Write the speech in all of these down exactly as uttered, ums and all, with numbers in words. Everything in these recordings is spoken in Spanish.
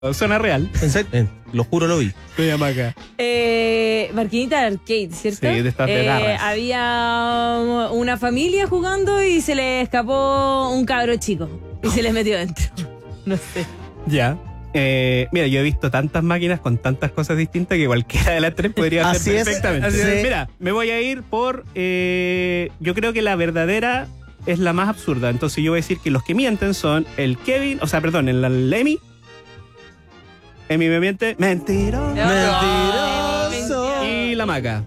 Zona real. ¿En serio? Eh, lo juro, lo vi. Doña Maca. Eh, Marquinita de arcade, ¿cierto? Sí, de estas de Eh, garras. había una familia jugando y se le escapó un cabro chico. Y se les metió dentro. No sé. Ya. Eh, mira, yo he visto tantas máquinas con tantas cosas distintas que cualquiera de las tres podría Así hacer es, perfectamente. así es. Mira, me voy a ir por... eh, yo creo que la verdadera es la más absurda. Entonces yo voy a decir que los que mienten son el Kevin, o sea, perdón, el, el Emi. Emi me miente. Mentiroso. No. Mentiroso. Y la Maca.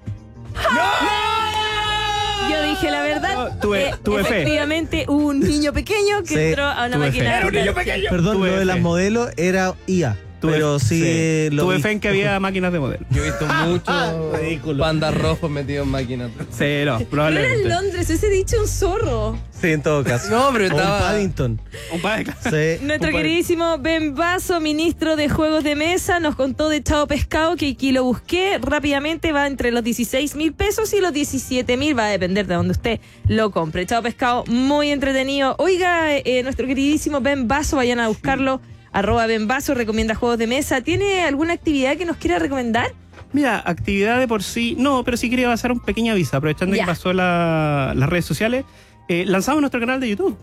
Yo dije la verdad. No, tuve- eh, tuve fe. Efectivamente, un niño pequeño que Sí, entró a una tuve máquina. fe. de Era un niño arcade. pequeño. Perdón, Tuve lo de las fe. modelos era I A. Tuve- pero sí, sí. lo Tuve vi. fe en que había máquinas de modelo. Yo he visto muchos ridículo. pandas rojos metidos en máquinas. Sí, no, Pero era probablemente. en Londres, ese dicho un zorro. Sí, en todo caso. No, pero O un estaba- Paddington. Un par de clases. Sí. Nuestro Un par- queridísimo Ben Basso, ministro de Juegos de Mesa, nos contó de Chao Pescado, que aquí lo busqué rápidamente, va entre los dieciséis mil pesos y los diecisiete mil, va a depender de donde usted lo compre. Chao Pescado, muy entretenido. Oiga, eh, nuestro queridísimo Ben Basso, vayan a buscarlo, arroba Ben Basso, recomienda juegos de mesa. ¿Tiene alguna actividad que nos quiera recomendar? Mira, actividad de por sí, no, pero sí quería pasar un pequeño aviso, aprovechando Ya. que pasó la- las redes sociales. Eh, lanzamos nuestro canal de YouTube.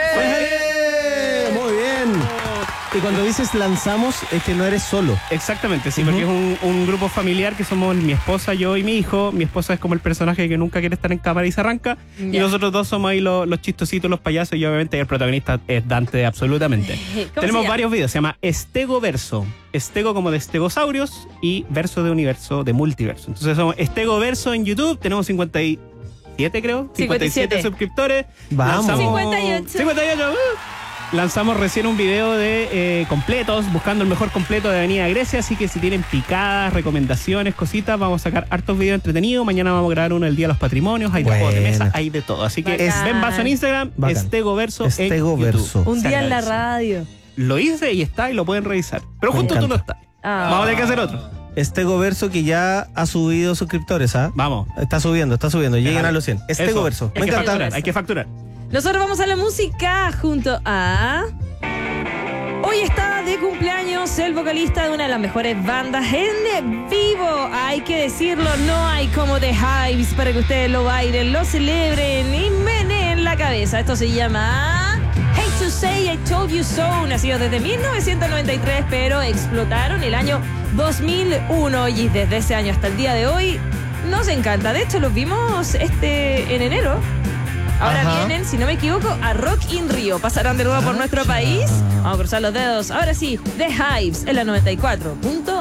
¡Eh! Muy bien. Y cuando dices lanzamos, es que no eres solo. Exactamente, sí, Ujú. porque es un, un grupo familiar que somos mi esposa, yo y mi hijo. Mi esposa es como el personaje que nunca quiere estar en cámara y se arranca. Y Ya. nosotros dos somos ahí los, los chistositos, los payasos, y obviamente el protagonista es Dante, absolutamente. ¿Cómo Tenemos se llama? varios videos, se llama Estego Verso. Estego como de Estegosaurios y Verso de Universo, de Multiverso. Entonces somos Estego Verso en YouTube, tenemos cincuenta y siete creo, cincuenta y siete cincuenta y siete suscriptores. Vamos. cincuenta y ocho. cincuenta y ocho, uh. Lanzamos recién un video de eh, completos, buscando el mejor completo de Avenida Grecia, así que si tienen picadas, recomendaciones, cositas, vamos a sacar hartos videos entretenidos. Mañana vamos a grabar uno del Día de los Patrimonios, hay de Buena. juegos de mesa, hay de todo. Así que Bacán. ven Vaso en Instagram, Bacán. Estego Verso en Estego YouTube. Verso. Un Se día en la agradece. radio. Lo hice y está y lo pueden revisar. Pero Me justo tú no encanta. estás. Ah. Vamos a tener que hacer otro. Estego Verso que ya ha subido suscriptores, ¿ah? Vamos. Está subiendo, está subiendo. Lleguen a los cien. Estego Eso. Verso. Hay Me que encanta. facturar, hay que facturar. Nosotros vamos a la música junto a... Hoy está de cumpleaños el vocalista de una de las mejores bandas en vivo. Hay que decirlo, no hay como The Hives para que ustedes lo bailen, lo celebren y meneen la cabeza. Esto se llama Hate to Say I Told You So. Nacidos desde mil novecientos noventa y tres, pero explotaron el año dos mil uno y desde ese año hasta el día de hoy nos encanta. De hecho, los vimos este en enero. Ahora Ajá. vienen, si no me equivoco, a Rock in Rio. Pasarán de nuevo por nuestro país. Vamos a cruzar los dedos. Ahora sí, The Hives en la noventa y cuatro punto